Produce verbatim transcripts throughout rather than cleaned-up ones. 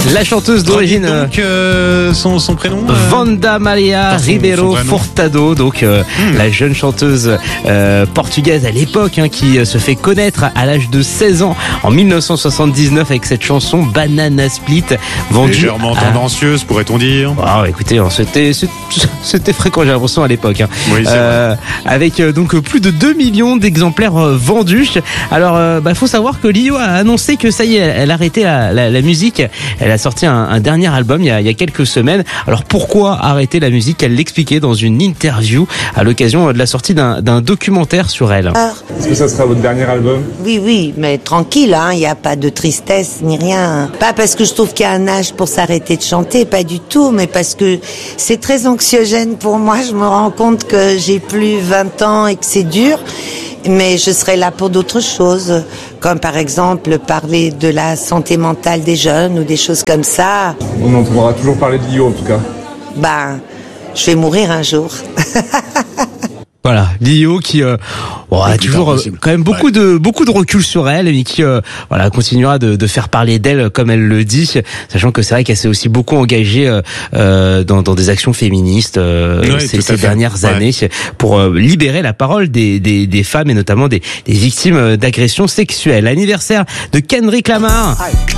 La chanteuse d'origine. Donc euh, son, son prénom euh... Wanda Maria son, Ribeiro son Furtado, donc euh, hmm. la jeune chanteuse euh, portugaise à l'époque hein, qui euh, se fait connaître à l'âge de seize ans en dix-neuf cent soixante-dix-neuf avec cette chanson Banana Split vendue légèrement à... tendancieuse pourrait-on dire. Oh, écoutez, c'était c'était fréquent j'ai l'impression à l'époque hein. Oui, c'est euh, vrai. Avec euh, donc plus de deux millions d'exemplaires euh, vendus. Alors euh, bah faut savoir que Lio a annoncé que ça y est, elle, elle a arrêté la, la, la musique. Elle a sorti un, un dernier album il y, a, il y a quelques semaines. Alors pourquoi arrêter la musique? Elle l'expliquait dans une interview à l'occasion de la sortie d'un, d'un documentaire sur elle. Est-ce que ça sera votre dernier album? Oui, oui, mais tranquille, hein, il n'y a pas de tristesse ni rien. Pas parce que je trouve qu'il y a un âge pour s'arrêter de chanter, pas du tout, mais parce que c'est très anxiogène pour moi. Je me rends compte que j'ai plus vingt ans et que c'est dur. Mais je serai là pour d'autres choses, comme par exemple parler de la santé mentale des jeunes ou des choses comme ça. On entendra toujours parler de Lio en tout cas. Ben, je vais mourir un jour. Voilà, Lio qui euh, bon, a toujours euh, quand même beaucoup ouais. de beaucoup de recul sur elle, mais qui euh, voilà continuera de, de faire parler d'elle comme elle le dit, sachant que c'est vrai qu'elle s'est aussi beaucoup engagée euh, dans, dans des actions féministes euh, ouais, ces, ces dernières ouais. années pour euh, libérer la parole des, des, des femmes et notamment des, des victimes d'agressions sexuelles. Anniversaire de Kendrick Lamar.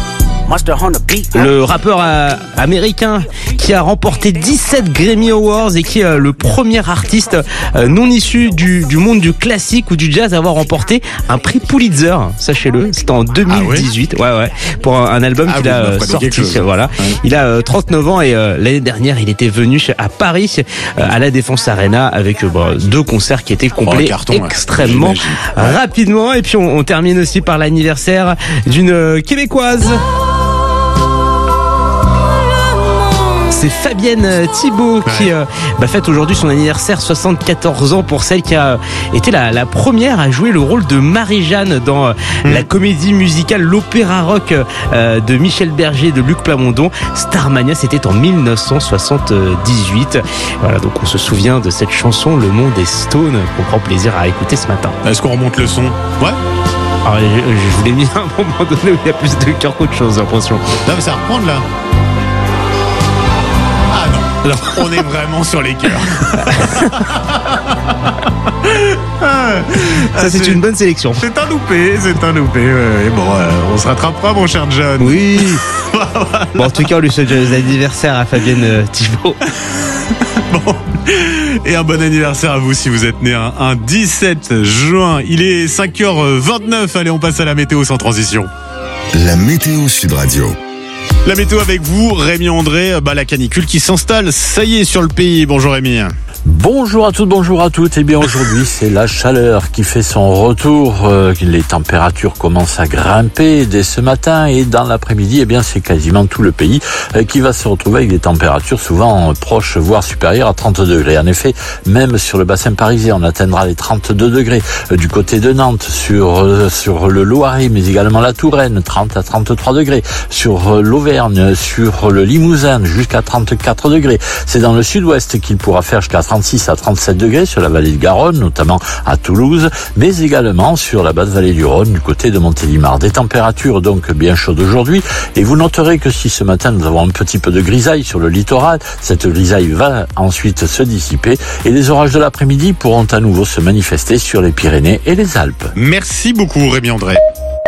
Le rappeur euh, américain qui a remporté dix-sept Grammy Awards et qui est euh, le premier artiste euh, non issu du, du monde du classique ou du jazz à avoir remporté un prix Pulitzer, sachez-le, c'était en deux mille dix-huit, ah ouais, ouais, ouais, pour un, un album ah, qu'il a euh, sorti, voilà. Ouais. Il a euh, trente-neuf ans et euh, l'année dernière il était venu à Paris euh, à la Défense Arena avec euh, bah, deux concerts qui étaient complets oh, carton, extrêmement ouais. rapidement. Et puis on, on termine aussi par l'anniversaire d'une euh, Québécoise. C'est Fabienne Thibault qui euh, bah, fête aujourd'hui son anniversaire, soixante-quatorze ans, pour celle qui a été la, la première à jouer le rôle de Marie-Jeanne dans euh, mmh. la comédie musicale L'Opéra Rock euh, de Michel Berger et de Luc Plamondon. Starmania, c'était en dix-neuf cent soixante-dix-huit. Voilà, donc on se souvient de cette chanson Le Monde est Stone qu'on prend plaisir à écouter ce matin. Est-ce qu'on remonte le son? Ouais. Alors, je, je vous l'ai mis à un moment donné où il y a plus de cœur qu'autre chose, j'ai l'impression. Non mais ça va reprendre là. Alors, on est vraiment sur les cœurs. ah, Ça, c'est, c'est une bonne sélection. C'est un loupé, c'est un loupé. Ouais. Bon, euh, on se rattrapera, mon cher John. Oui. Voilà. Bon, en tout cas, on lui souhaite joyeux anniversaire à Fabienne euh, Thibault. Bon. Et un bon anniversaire à vous si vous êtes né un, un dix-sept juin. Il est cinq heures vingt-neuf. Allez, on passe à la météo sans transition. La météo Sud Radio. La météo avec vous, Rémi André, bah la canicule qui s'installe, ça y est, sur le pays. Bonjour Rémi. Bonjour à toutes, bonjour à toutes. Eh bien aujourd'hui c'est la chaleur qui fait son retour. Euh, les températures commencent à grimper dès ce matin et dans l'après-midi, eh bien c'est quasiment tout le pays euh, qui va se retrouver avec des températures souvent euh, proches, voire supérieures à trente degrés. En effet, même sur le bassin parisien, on atteindra les trente-deux degrés. Euh, du côté de Nantes, sur euh, sur le Loiret, mais également la Touraine, trente à trente-trois degrés. Sur euh, l'Auvergne, sur le Limousin, jusqu'à trente-quatre degrés. C'est dans le sud-ouest qu'il pourra faire jusqu'à trente-six à trente-sept degrés sur la vallée de Garonne, notamment à Toulouse, mais également sur la basse vallée du Rhône, du côté de Montélimar. Des températures donc bien chaudes aujourd'hui, et vous noterez que si ce matin nous avons un petit peu de grisaille sur le littoral, cette grisaille va ensuite se dissiper, et les orages de l'après-midi pourront à nouveau se manifester sur les Pyrénées et les Alpes. Merci beaucoup Rémi André.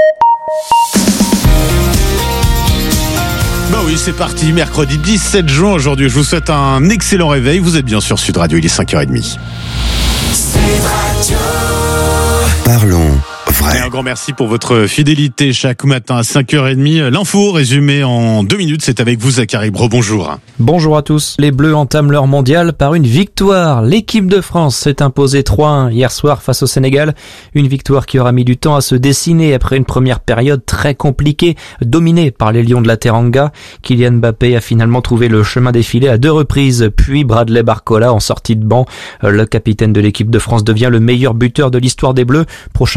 Bah oui, c'est parti, mercredi dix-sept juin aujourd'hui. Je vous souhaite un excellent réveil. Vous êtes bien sur Sud Radio, il est cinq heures trente. Sud Radio. Parlons vrai. Et un grand merci pour votre fidélité chaque matin à cinq heures trente. L'info résumée en deux minutes, c'est avec vous Zachary Bro. Bonjour. Bonjour à tous. Les Bleus entament leur mondial par une victoire. L'équipe de France s'est imposée trois un hier soir face au Sénégal. Une victoire qui aura mis du temps à se dessiner après une première période très compliquée, dominée par les Lions de la Teranga. Kylian Mbappé a finalement trouvé le chemin défilé à deux reprises, puis Bradley Barcola en sortie de banc. Le capitaine de l'équipe de France devient le meilleur buteur de l'histoire des Bleus. Prochain match lundi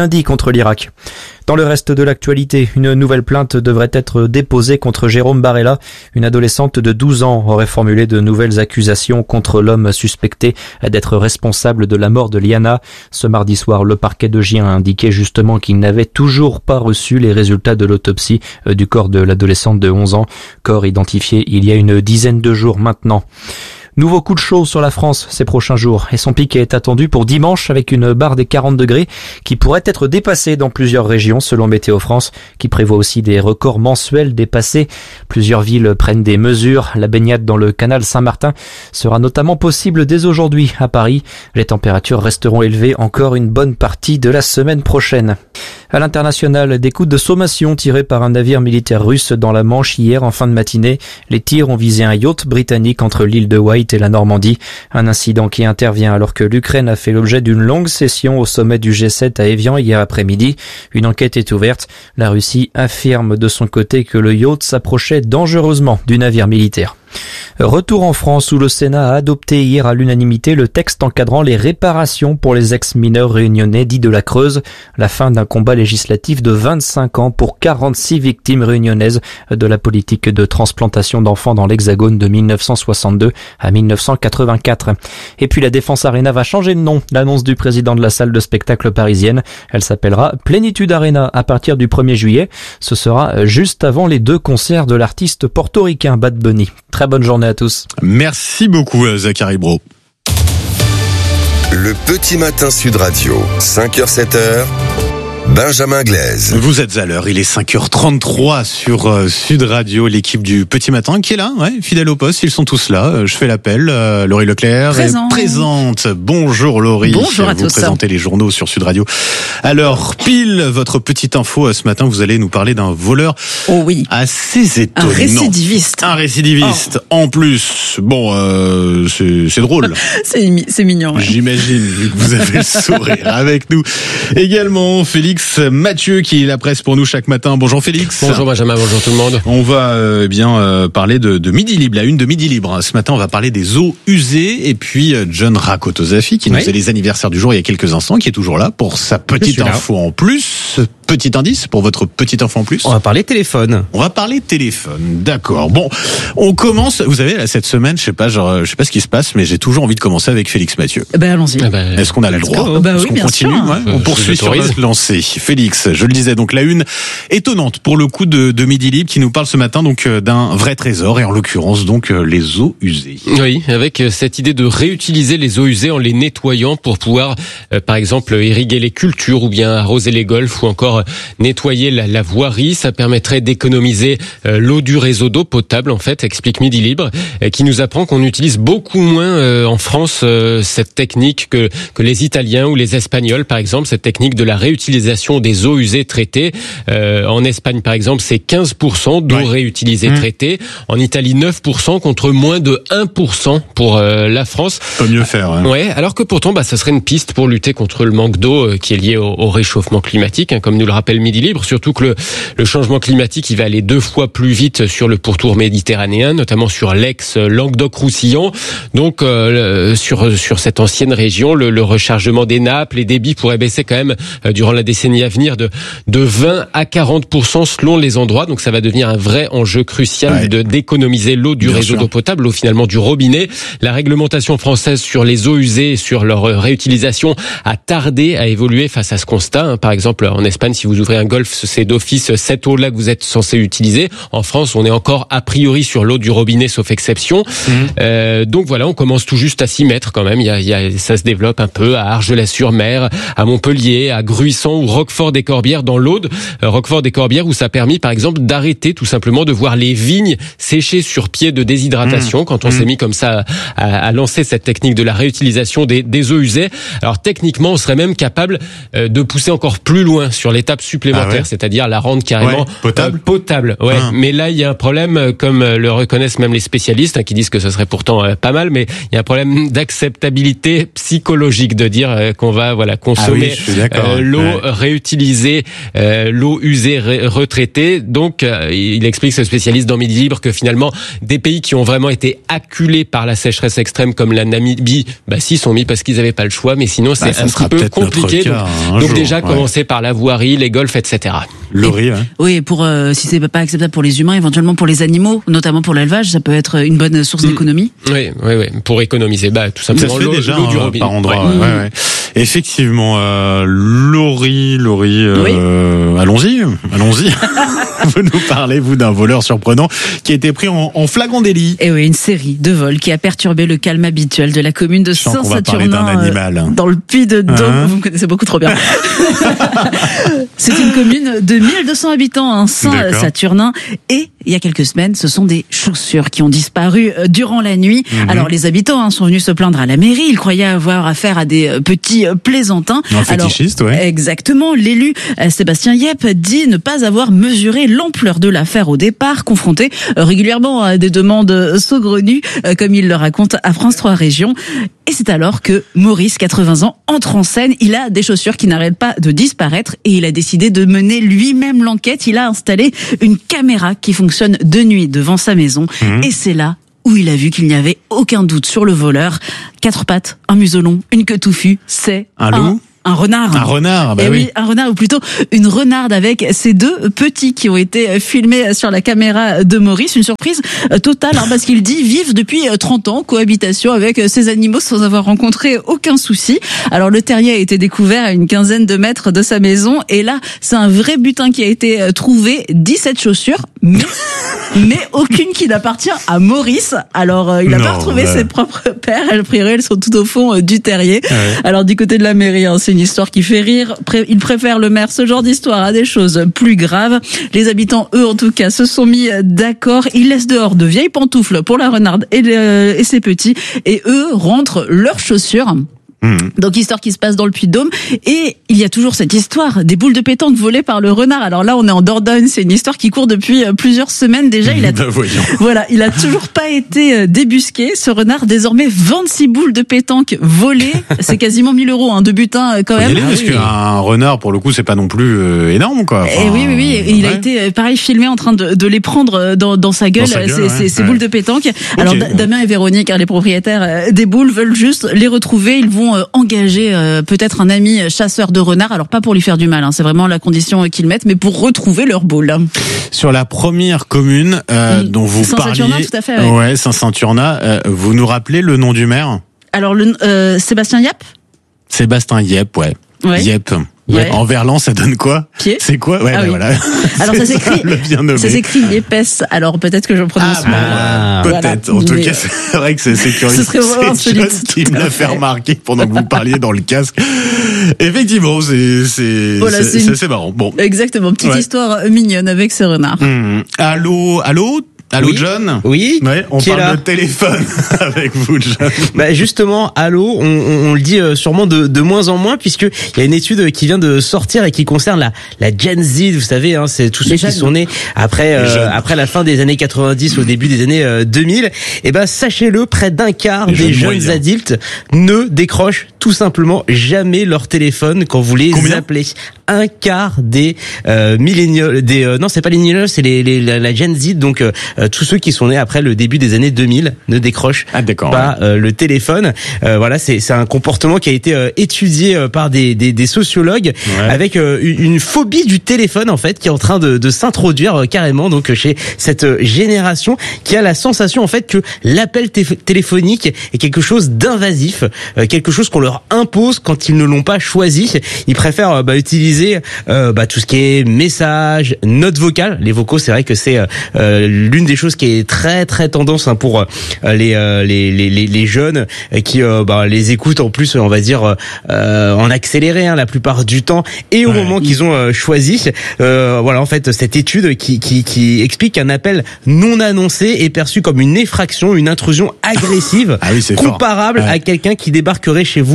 lundi contre l'Irak. Dans le reste de l'actualité, une nouvelle plainte devrait être déposée contre Jérôme Barella. Une adolescente de douze ans aurait formulé de nouvelles accusations contre l'homme suspecté d'être responsable de la mort de Liana. Ce mardi soir, le parquet de Gien a indiqué justement qu'il n'avait toujours pas reçu les résultats de l'autopsie du corps de l'adolescente de onze ans, corps identifié il y a une dizaine de jours maintenant. Nouveau coup de chaud sur la France ces prochains jours et son pic est attendu pour dimanche avec une barre des quarante degrés qui pourrait être dépassée dans plusieurs régions selon Météo France qui prévoit aussi des records mensuels dépassés. Plusieurs villes prennent des mesures. La baignade dans le canal Saint-Martin sera notamment possible dès aujourd'hui à Paris. Les températures resteront élevées encore une bonne partie de la semaine prochaine. À l'international, des coups de sommation tirés par un navire militaire russe dans la Manche hier en fin de matinée. Les tirs ont visé un yacht britannique entre l'île de White et la Normandie. Un incident qui intervient alors que l'Ukraine a fait l'objet d'une longue session au sommet du G sept à Évian hier après-midi. Une enquête est ouverte. La Russie affirme de son côté que le yacht s'approchait dangereusement du navire militaire. Retour en France où le Sénat a adopté hier à l'unanimité le texte encadrant les réparations pour les ex-mineurs réunionnais dits de la Creuse. La fin d'un combat législatif de vingt-cinq ans pour quarante-six victimes réunionnaises de la politique de transplantation d'enfants dans l'Hexagone de mille neuf cent soixante-deux à mille neuf cent quatre-vingt-quatre. Et puis la Défense Arena va changer de nom. L'annonce du président de la salle de spectacle parisienne. Elle s'appellera Plénitude Arena à partir du premier juillet. Ce sera juste avant les deux concerts de l'artiste portoricain Bad Bunny. Très bonne journée à tous. Merci beaucoup Zachary Brault. Le petit matin Sud Radio, cinq heures sept heures. Benjamin Glaise. Vous êtes à l'heure, il est cinq heures trente-trois sur euh, Sud Radio, l'équipe du Petit Matin qui est là, ouais, fidèle au poste, ils sont tous là. Euh, je fais l'appel, euh, Laurie Leclerc Présent. est présente. Bonjour Laurie. Bonjour à vous tous. Vous présentez les journaux sur Sud Radio. Alors, pile, votre petite info euh, ce matin, vous allez nous parler d'un voleur oh oui. assez étonnant. Un récidiviste. Un récidiviste. Oh. En plus, bon, euh, c'est, c'est drôle. c'est, c'est mignon. Ouais. J'imagine, vu que vous avez le sourire avec nous. Également, Félix Mathieu qui est la presse pour nous chaque matin. Bonjour Félix. Bonjour Benjamin, bonjour tout le monde. On va euh, bien euh, parler de, de Midi Libre, la une de Midi Libre. Ce matin, on va parler des eaux usées et puis euh, John Rakotozafi qui oui. nous faisait les anniversaires du jour il y a quelques instants, qui est toujours là pour sa petite info en plus. Petit indice pour votre petite info en plus. On va parler téléphone. On va parler téléphone. D'accord. Bon, on commence. Vous savez, là, cette semaine, je sais pas, genre, je sais pas ce qui se passe, mais j'ai toujours envie de commencer avec Félix Mathieu. Ben allons-y. Eh ben, Est-ce qu'on a le droit? Bah Est-ce oui, qu'on bien continue sûr. ouais, On euh, poursuit sur notre lancée. Félix, je le disais, donc la une étonnante pour le coup de, de Midi Libre qui nous parle ce matin donc d'un vrai trésor et en l'occurrence donc les eaux usées. Oui, avec cette idée de réutiliser les eaux usées en les nettoyant pour pouvoir, euh, par exemple, irriguer les cultures ou bien arroser les golfs ou encore nettoyer La, la voirie. Ça permettrait d'économiser euh, l'eau du réseau d'eau potable, en fait, explique Midi Libre, euh, qui nous apprend qu'on utilise beaucoup moins euh, en France euh, cette technique que, que les Italiens ou les Espagnols, par exemple, cette technique de la réutilisation des eaux usées traitées. Euh, en Espagne, par exemple, c'est quinze pour cent d'eau ouais. réutilisée mmh. traitée. En Italie, neuf pour cent contre moins de un pour cent pour euh, la France. Peut mieux faire. Hein. Ouais, alors que pourtant, bah, ça serait une piste pour lutter contre le manque d'eau euh, qui est lié au, au réchauffement climatique, hein, comme nous le rappelle Midi Libre. Surtout que le, le changement climatique, il va aller deux fois plus vite sur le pourtour méditerranéen, notamment sur l'ex-Languedoc-Roussillon. Donc, euh, sur sur cette ancienne région, le, le rechargement des nappes, les débits pourraient baisser quand même euh, durant la décennie à venir de de vingt à quarante pour cent selon les endroits. Donc, ça va devenir un vrai enjeu crucial ouais. de d'économiser l'eau du Bien réseau sûr. d'eau potable, l'eau finalement du robinet. La réglementation française sur les eaux usées, sur leur réutilisation, a tardé à évoluer face à ce constat. Hein. Par exemple, en Espagne, si vous ouvrez un golf, c'est d'office cette eau-là que vous êtes censé utiliser. En France, on est encore a priori sur l'eau du robinet, sauf exception. Mmh. Euh, donc voilà, on commence tout juste à s'y mettre quand même. Il y a, il y a, ça se développe un peu à Argelès-sur-Mer, à Montpellier, à Gruissan ou Roquefort-des-Corbières dans l'Aude. Euh, Roquefort-des-Corbières où ça a permis, par exemple, d'arrêter tout simplement de voir les vignes sécher sur pied de déshydratation mmh. quand on mmh. s'est mis comme ça à, à lancer cette technique de la réutilisation des, des eaux usées. Alors techniquement, on serait même capable euh, de pousser encore plus loin sur les étape supplémentaire, ah ouais. c'est-à-dire la rendre carrément ouais, potable. Euh, potable. Ouais. Ah. Mais là, il y a un problème, comme le reconnaissent même les spécialistes, hein, qui disent que ce serait pourtant euh, pas mal, mais il y a un problème d'acceptabilité psychologique de dire euh, qu'on va voilà consommer ah oui, euh, l'eau ouais. réutilisée, euh, l'eau usée ré- retraitée. Donc, euh, il explique ce spécialiste dans Midi Libre que finalement, des pays qui ont vraiment été acculés par la sécheresse extrême, comme la Namibie, bah si, sont mis parce qu'ils n'avaient pas le choix, mais sinon c'est bah, un petit peu compliqué. Cas, donc, donc jour, déjà ouais. commencer par la voirie, les golfs, et cetera. Laurie, hein. Oui, pour euh, si c'est pas acceptable pour les humains, éventuellement pour les animaux, notamment pour l'élevage, ça peut être une bonne source mmh. d'économie. Oui, oui, oui, pour économiser, bah tout simplement ça se fait l'eau, déjà, l'eau du hein, robinet. Par endroit. Ouais. Ouais, ouais. Effectivement, euh, Laurie, Laurie, euh, oui. allons-y, allons-y. Vous nous parlez, vous, d'un voleur surprenant qui a été pris en, en flagrant délit. Et oui, une série de vols qui a perturbé le calme habituel de la commune de Saint-Saturnin, euh, dans le Puy-de-Dôme. Hein vous me connaissez beaucoup trop bien. C'est une commune de mille deux cents habitants, hein, Saint-Saturnin. Et il y a quelques semaines, ce sont des chaussures qui ont disparu durant la nuit. Mm-hmm. Alors les habitants hein, sont venus se plaindre à la mairie. Ils croyaient avoir affaire à des petits plaisantins. Un fétichiste, Alors, ouais. Exactement. L'élu Sébastien Yep dit ne pas avoir mesuré l'ampleur de l'affaire au départ, confronté régulièrement à des demandes saugrenues, comme il le raconte à France trois Régions. Et c'est alors que Maurice, quatre-vingts ans, entre en scène. Il a des chaussures qui n'arrêtent pas de disparaître et il a décidé de mener lui-même l'enquête. Il a installé une caméra qui fonctionne de nuit devant sa maison. Mmh. Et c'est là où il a vu qu'il n'y avait aucun doute sur le voleur. Quatre pattes, un muselon, une queue touffue, c'est un loup. Un renard. Un renard, bah et oui. oui. Un renard, ou plutôt une renarde avec ces deux petits qui ont été filmés sur la caméra de Maurice. Une surprise totale, hein, parce qu'il dit vivre depuis trente ans, cohabitation avec ces animaux sans avoir rencontré aucun souci. Alors le terrier a été découvert à une quinzaine de mètres de sa maison, et là, c'est un vrai butin qui a été trouvé, dix-sept chaussures, mais, mais aucune qui n'appartient à Maurice. Alors, euh, il n'a pas retrouvé ouais. ses propres paires, a priori, elles sont tout au fond euh, du terrier. Ouais. Alors, du côté de la mairie, hein, c'est une histoire qui fait rire. Il préfère le maire ce genre d'histoire à des choses plus graves. Les habitants, eux, en tout cas, se sont mis d'accord. Ils laissent dehors de vieilles pantoufles pour la renarde et, le, et ses petits. Et eux rentrent leurs chaussures. Mmh. Donc histoire qui se passe dans le Puy-de-Dôme, et il y a toujours cette histoire des boules de pétanque volées par le renard. Alors là on est en Dordogne, c'est une histoire qui court depuis plusieurs semaines déjà. Il a ben voilà, il a toujours pas été débusqué. Ce renard, désormais vingt-six boules de pétanque volées, c'est quasiment mille euros hein, de butin quand même. Oui, parce ah, oui. qu'un renard pour le coup c'est pas non plus euh, énorme quoi. Enfin, et oui oui oui, et il ouais. a été pareil filmé en train de, de les prendre dans, dans sa gueule, dans sa gueule ces, ouais. ces, ces ouais. boules de pétanque. Okay. Alors D- Damien et Véronique, hein, les propriétaires des boules, veulent juste les retrouver. Ils vont engager euh, peut-être un ami chasseur de renards, alors pas pour lui faire du mal, hein, c'est vraiment la condition qu'ils mettent, mais pour retrouver leur boule. Sur la première commune euh, oui. dont vous Saint-Saturnin, parliez, tout à fait, ouais, ouais Saint-Saturnin, euh, vous nous rappelez le nom du maire? Alors le euh, Sébastien Yep. Sébastien Yep, ouais. ouais. Yep. Ouais. En verlan, ça donne quoi? Qui est C'est quoi? Ouais, ah ben oui. voilà. Alors ça s'écrit, ça s'écrit épaisse. Alors peut-être que je prononce ah, mal. Ah, peut-être. Voilà. En tout Mais... cas, c'est vrai que c'est, c'est curieux. Ce serait vraiment c'est John qui me l'a fait remarquer pendant que vous parliez dans le casque. Effectivement, c'est, c'est, voilà, c'est, c'est, c'est, une... c'est marrant. Bon. Exactement. Petite ouais. histoire mignonne avec ce renard. Mmh. Allô, allô? Allô, oui. John? Oui. Ouais, on Qui parle de téléphone avec vous, John. Bah justement, allô, on, on, on le dit sûrement de, de moins en moins, puisque il y a une étude qui vient de sortir et qui concerne la, la Gen Z. Vous savez, hein, c'est tous ceux Les qui jeunes. sont nés après euh, après la fin des années quatre-vingt-dix, au début des années euh, deux mille. Et ben, sachez-le, près d'un quart Les des jeunes moyens. adultes ne décrochent tout simplement jamais leur téléphone quand vous les Combien appelez. Un quart des euh, milléniaux, des euh, non, c'est pas les milléniaux, c'est les, les la, la Gen Z, donc euh, tous ceux qui sont nés après le début des années deux mille ne décrochent ah, pas ouais. euh, le téléphone. Euh, voilà, c'est c'est un comportement qui a été euh, étudié euh, par des des, des sociologues ouais. avec euh, une, une phobie du téléphone en fait qui est en train de de s'introduire euh, carrément donc chez cette euh, génération qui a la sensation en fait que l'appel t- téléphonique est quelque chose d'invasif, euh, quelque chose qu'on leur impose quand ils ne l'ont pas choisi. Ils préfèrent euh, bah, utiliser Euh, bah, tout ce qui est message, notes vocales. Les vocaux, c'est vrai que c'est euh, l'une des choses qui est très très tendance hein, pour euh, les, euh, les les les jeunes qui euh, bah, les écoutent en plus, on va dire euh, en accéléré hein, la plupart du temps et au ouais. moment qu'ils ont euh, choisi. Euh, voilà en fait cette étude qui qui qui explique qu'un appel non annoncé est perçu comme une effraction, une intrusion agressive ah oui, comparable ouais. à quelqu'un qui débarquerait chez vous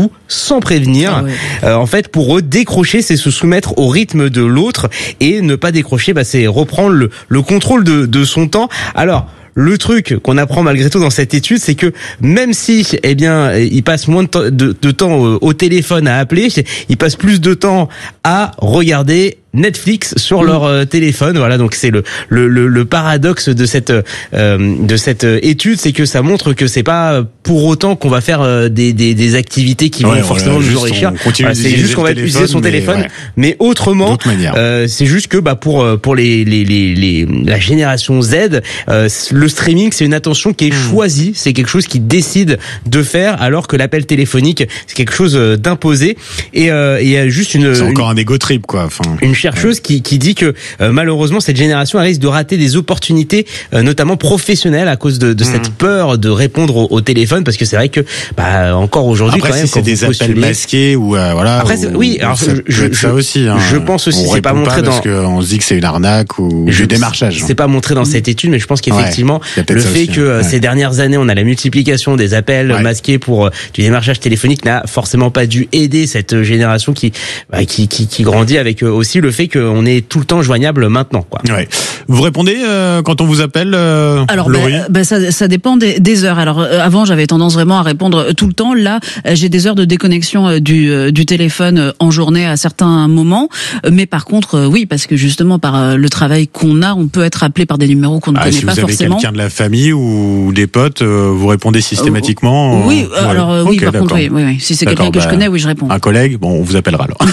vous sans prévenir. Ah ouais. euh, en fait, pour eux, décrocher, c'est se soumettre au rythme de l'autre, et ne pas décrocher, bah, c'est reprendre le, le contrôle de, de son temps. Alors, le truc qu'on apprend malgré tout dans cette étude, c'est que même si, eh bien, ils passent moins de, temps, de, de temps au téléphone à appeler, ils passent plus de temps à regarder Netflix sur leur euh, téléphone. Voilà, donc c'est le, le le le paradoxe de cette euh, de cette étude, c'est que ça montre que c'est pas pour autant qu'on va faire euh, des des des activités qui ouais, vont forcément nous enrichir. Voilà, c'est juste qu'on va utiliser son téléphone, mais, ouais. mais autrement. Euh, c'est juste que bah pour pour les les les, les la génération Z, euh, le streaming, c'est une attention qui est mmh. choisie, c'est quelque chose qui décide de faire, alors que l'appel téléphonique, c'est quelque chose d'imposé. Et euh, il y a juste une c'est encore une, un ego trip quoi. Enfin une chercheuse qui, qui dit que euh, malheureusement cette génération risque de rater des opportunités, euh, notamment professionnelles, à cause de, de mmh. cette peur de répondre au, au téléphone, parce que c'est vrai que bah encore aujourd'hui après, quand même si c'est des postulez... appels masqués ou euh, voilà. Après ou, oui, alors ça, je, je, ça aussi. Hein. Je pense aussi on c'est pas montré pas dans parce qu'on se dit que c'est une arnaque ou du démarchage. C'est pas montré dans cette étude, mais je pense qu'effectivement ouais, le fait que ouais. ces dernières années on a la multiplication des appels ouais. masqués pour euh, du démarchage téléphonique n'a forcément pas dû aider cette génération qui bah, qui, qui qui grandit avec euh, aussi le fait qu'on est tout le temps joignable maintenant, quoi. Ouais. Vous répondez euh, quand on vous appelle euh, Alors Laurie ben, ben ça, ça dépend des, des heures. Alors euh, avant j'avais tendance vraiment à répondre tout le temps. Là euh, j'ai des heures de déconnexion euh, du euh, du téléphone euh, en journée à certains moments. Euh, mais par contre euh, oui, parce que justement par euh, le travail qu'on a, on peut être appelé par des numéros qu'on ne ah, connaît si pas forcément. Si vous avez quelqu'un de la famille ou des potes, euh, vous répondez systématiquement. Euh, oui, euh, alors euh, oui, okay, par contre oui, oui, oui. Si c'est quelqu'un que bah, je connais, oui, je réponds. Un collègue, bon, on vous appellera alors.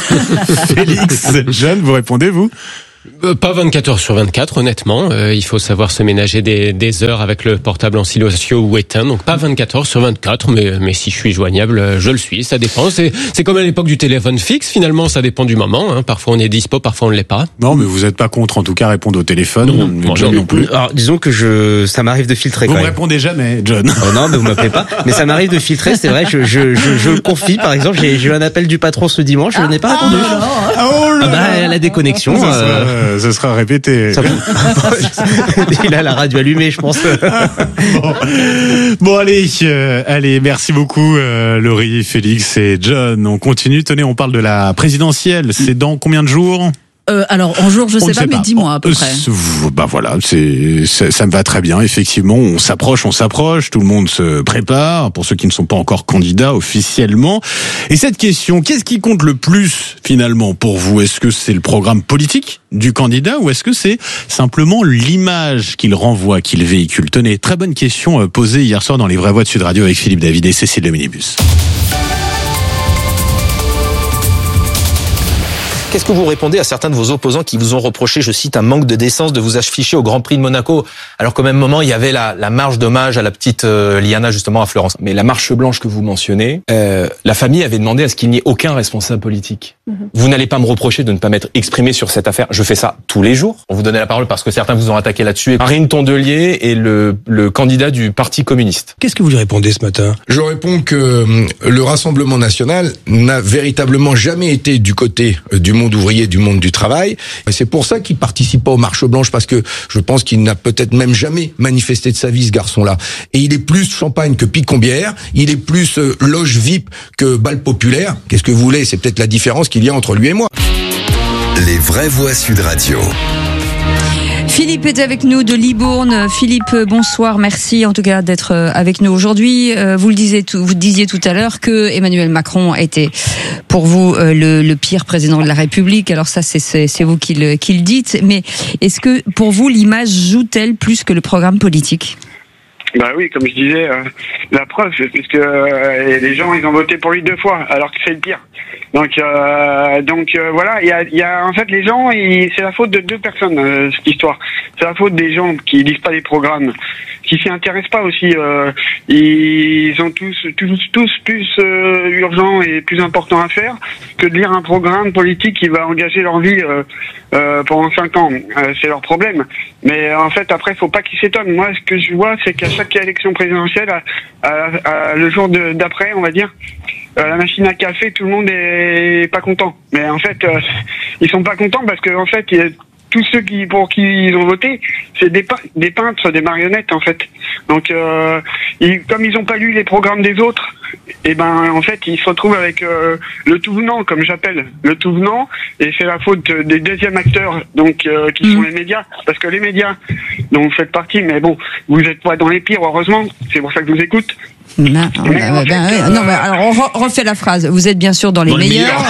Félix, Jeanne, vous répondez vous? Euh, pas vingt-quatre heures sur vingt-quatre, honnêtement. Euh, il faut savoir se ménager des, des heures avec le portable en silencieux ou éteint. Donc pas vingt-quatre heures sur vingt-quatre, mais, mais si je suis joignable, je le suis. Ça dépend. C'est, c'est comme à l'époque du téléphone fixe. Finalement, ça dépend du moment. Hein. Parfois on est dispo, parfois on ne l'est pas. Non, mais vous n'êtes pas contre, en tout cas, répondre au téléphone. Non, non, non, non plus. Alors, disons que je, ça m'arrive de filtrer. Vous quand me même. répondez jamais, John. Oh non, mais vous m'appelez pas. Mais ça m'arrive de filtrer. C'est vrai. Je, je, je, je le confie. Par exemple, j'ai, j'ai eu un appel du patron ce dimanche. Je ah, n'ai pas répondu. Ah, oh là ah bah, la déconnexion. Ça sera, euh... ça sera répété. Ça Il a la radio allumée, je pense. bon. bon, allez, euh, allez, merci beaucoup, euh, Laurie, Félix et John. On continue. Tenez, on parle de la présidentielle. C'est dans combien de jours? Euh, alors en jour je sais pas, mais dix mois à peu près. Euh, bah voilà, c'est, c'est ça me va très bien. Effectivement, on s'approche, on s'approche, tout le monde se prépare. Pour ceux qui ne sont pas encore candidats officiellement. Et cette question, qu'est-ce qui compte le plus finalement pour vous? Est-ce que c'est le programme politique du candidat ou est-ce que c'est simplement l'image qu'il renvoie, qu'il véhicule? Tenez, très bonne question posée hier soir dans les Vraies Voix de Sud Radio avec Philippe David et Cécile de Minibus. Qu'est-ce que vous répondez à certains de vos opposants qui vous ont reproché, je cite, un manque de décence de vous afficher au Grand Prix de Monaco, alors qu'au même moment, il y avait la, la marche d'hommage à la petite euh, Liana, justement, à Florence. Mais la marche blanche que vous mentionnez, euh, la famille avait demandé à ce qu'il n'y ait aucun responsable politique. Mm-hmm. Vous n'allez pas me reprocher de ne pas m'être exprimé sur cette affaire. Je fais ça tous les jours. On vous donnait la parole parce que certains vous ont attaqué là-dessus. Marine Tondelier est le, le candidat du Parti communiste. Qu'est-ce que vous lui répondez ce matin? Je réponds que le Rassemblement national n'a véritablement jamais été du côté du monde ouvrier, du monde du travail. Et c'est pour ça qu'il participe pas aux marches blanches, parce que je pense qu'il n'a peut-être même jamais manifesté de sa vie, ce garçon-là. Et il est plus champagne que picombière, il est plus euh, loge V I P que bal populaire. Qu'est-ce que vous voulez? C'est peut-être la différence qu'il y a entre lui et moi. Les Vraies Voix Sud Radio. Philippe est avec nous de Libourne. Philippe, bonsoir, merci en tout cas d'être avec nous aujourd'hui. Vous le disiez tout, vous disiez tout à l'heure que Emmanuel Macron était pour vous le, le pire président de la République. Alors ça, c'est, c'est, c'est vous qui le, qui le dites. Mais est-ce que pour vous, l'image joue-t-elle plus que le programme politique? Bah oui, comme je disais, euh, la preuve, puisque euh, les gens ils ont voté pour lui deux fois, alors que c'est le pire. Donc, euh, donc euh, voilà, il y a, y a en fait les gens, ils, c'est la faute de deux personnes euh, cette histoire. C'est la faute des gens qui lisent pas les programmes, qui s'y intéressent pas aussi. Euh, ils ont tous, tous, tous plus euh, urgent et plus important à faire que de lire un programme politique qui va engager leur vie euh, euh, pendant cinq ans. Euh, c'est leur problème. Mais en fait, après, faut pas qu'ils s'étonnent. Moi, ce que je vois, c'est qu'à chaque élection présidentielle, à, à, à, le jour de, d'après, on va dire, euh, la machine à café, tout le monde est pas content. Mais en fait, euh, ils sont pas contents parce que en fait, il y a tous ceux qui pour qui ils ont voté, c'est des, des peintres, des marionnettes en fait. Donc, euh, ils, comme ils n'ont pas lu les programmes des autres, et ben en fait, ils se retrouvent avec euh, le tout venant, comme j'appelle, le tout venant, et c'est la faute des deuxièmes acteurs, donc euh, qui mmh. sont les médias, parce que les médias, dont vous faites partie, mais bon, vous n'êtes pas dans les pires, heureusement, c'est pour ça que je vous écoute. Non, bah, bah, fait, euh, non, bah, alors on refait la phrase. Vous êtes bien sûr dans les dans meilleurs.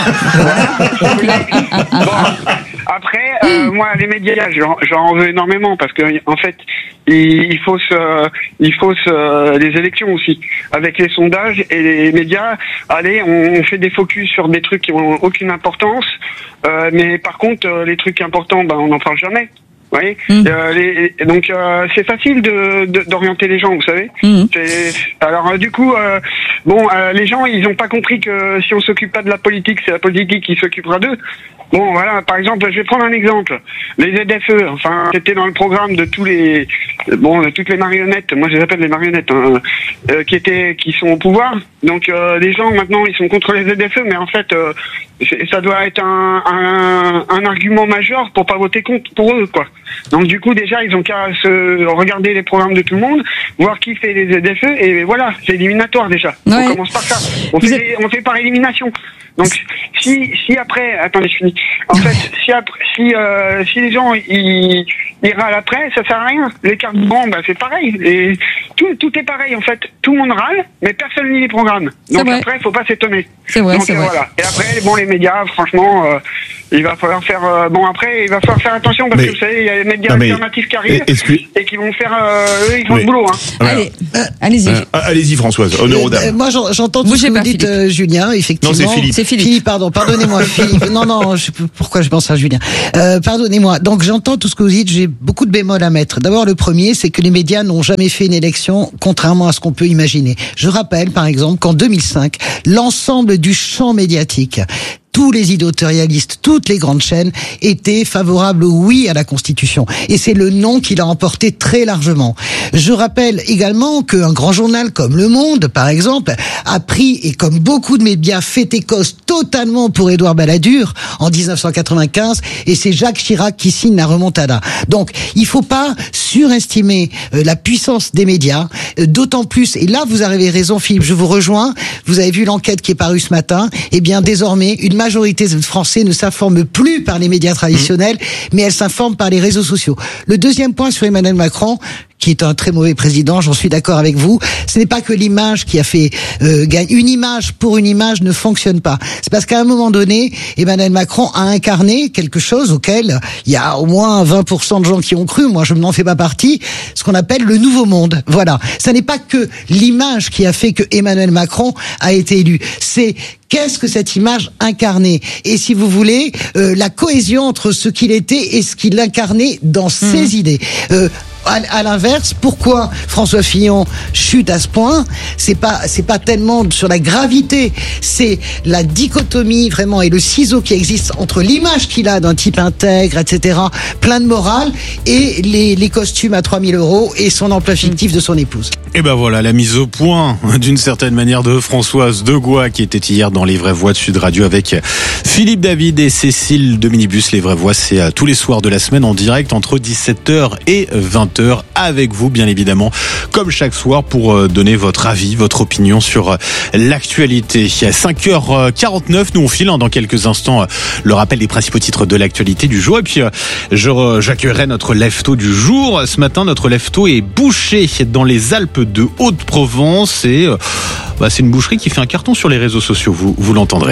Bon, après, euh, moi, les médias, j'en, j'en veux énormément parce que, en fait, il, il faut se, il faut se, les élections aussi. Avec les sondages et les médias, allez, on, on fait des focus sur des trucs qui ont aucune importance, euh, mais par contre, euh, les trucs importants, ben, on n'en parle jamais. Vous voyez, mmh. euh, les, donc euh, c'est facile de, de d'orienter les gens, vous savez. Mmh. C'est, alors euh, du coup, euh, bon, euh, les gens ils ont pas compris que si on s'occupe pas de la politique, c'est la politique qui s'occupera d'eux. Bon, voilà, par exemple, je vais prendre un exemple. Les Z F E, enfin, c'était dans le programme de tous les, bon, de toutes les marionnettes. Moi, je les appelle les marionnettes, hein, euh, qui étaient, qui sont au pouvoir. Donc, euh, les gens maintenant, ils sont contre les Z F E, mais en fait, euh, ça doit être un, un, un argument majeur pour pas voter contre pour eux, quoi. Donc, du coup, déjà, ils ont qu'à se regarder les programmes de tout le monde, voir qui fait les Z F E, et voilà, c'est éliminatoire déjà. Ouais. On commence par ça. On fait, êtes... on fait par élimination. Donc, si, si après, attendez, je finis. En fait, si après, si, euh, si les gens, ils, ils râlent après, ça sert à rien. Les carburants, bah, c'est pareil. Et tout, tout est pareil, en fait. Tout le monde râle, mais personne lit les programmes. Donc après, il faut pas s'étonner. C'est vrai, Donc, c'est euh, vrai. Voilà. Et après, bon, les médias, franchement, euh, il va falloir faire, euh, bon, après, il va falloir faire attention parce mais, que vous savez, il y a les médias non, alternatifs qui arrivent que... et qui vont faire, euh, eux, ils font mais, le boulot, hein. Allez, euh, allez-y. Euh, allez-y, Françoise, honneur aux dames. Euh, moi, j'entends tout ce que vous dites, euh, Julien, effectivement. Non, c'est Philippe. C'est Philippe. Philippe, pardon, pardonnez-moi, Philippe. Non, non, je, pourquoi je pense à Julien? Euh, pardonnez-moi. Donc, j'entends tout ce que vous dites, j'ai beaucoup de bémols à mettre. D'abord, le premier, c'est que les médias n'ont jamais fait une élection, contrairement à ce qu'on peut imaginer. Je rappelle, par exemple, qu'en deux mille cinq, l'ensemble du champ médiatique, tous les éditorialistes, toutes les grandes chaînes étaient favorables au oui à la Constitution. Et c'est le non qui l'a emporté très largement. Je rappelle également qu'un grand journal comme Le Monde, par exemple, a pris, et comme beaucoup de médias, fait écosse totalement pour Édouard Balladur en dix-neuf cent quatre-vingt-quinze, et c'est Jacques Chirac qui signe la remontada. Donc, il faut pas surestimer euh, la puissance des médias, euh, d'autant plus, et là vous avez raison Philippe, je vous rejoins, vous avez vu l'enquête qui est parue ce matin, et bien désormais, une majorité de Français ne s'informent plus par les médias traditionnels, mmh. mais elles s'informent par les réseaux sociaux. Le deuxième point sur Emmanuel Macron, qui est un très mauvais président, j'en suis d'accord avec vous. Ce n'est pas que l'image qui a fait euh, gagner. Une image pour une image ne fonctionne pas. C'est parce qu'à un moment donné, Emmanuel Macron a incarné quelque chose auquel il y a au moins vingt pour cent de gens qui ont cru. Moi, je n'en fais pas partie. Ce qu'on appelle le nouveau monde. Voilà. Ça n'est pas que l'image qui a fait que Emmanuel Macron a été élu. C'est qu'est-ce que cette image incarnait? Et si vous voulez, euh, la cohésion entre ce qu'il était et ce qu'il incarnait dans mmh. ses idées. Euh, À, à l'inverse, pourquoi François Fillon chute à ce point? C'est pas, c'est pas tellement sur la gravité, c'est la dichotomie vraiment et le ciseau qui existe entre l'image qu'il a d'un type intègre, et cetera, plein de morale, et les, les costumes à trois mille euros et son emploi fictif de son épouse. Et ben voilà, la mise au point, d'une certaine manière, de Françoise Degois, qui était hier dans Les Vraies Voix de Sud Radio avec Philippe David et Cécile de Minibus. Les Vraies Voix, c'est tous les soirs de la semaine en direct entre dix-sept heures et vingt heures avec vous, bien évidemment, comme chaque soir, pour donner votre avis, votre opinion sur l'actualité. cinq heures quarante-neuf, nous on file hein, dans quelques instants le rappel des principaux titres de l'actualité du jour. Et puis, je, j'accueillerai notre lève-tôt du jour. Ce matin, notre lève-tôt est bouché dans les Alpes de Haute-Provence et bah, c'est une boucherie qui fait un carton sur les réseaux sociaux, vous, vous l'entendrez.